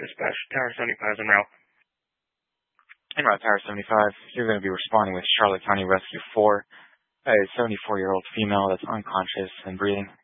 Dispatch. Tower 75 is en route. En route, Tower 75. You're going to be responding with Charlotte County Rescue 4. A 74-year-old female that's unconscious and breathing.